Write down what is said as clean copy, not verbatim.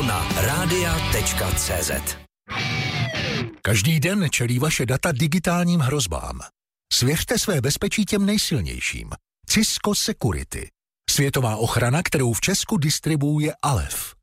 na radia.cz. Každý den čelí vaše data digitálním hrozbám. Svěřte své bezpečí těm nejsilnějším. Cisco Security. Světová ochrana, kterou v Česku distribuuje Alef.